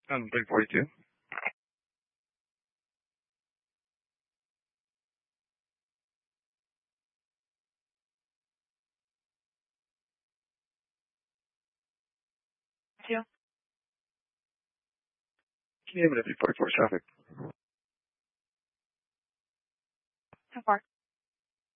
Lane 42. Two. Can you have it at 44 traffic? How far?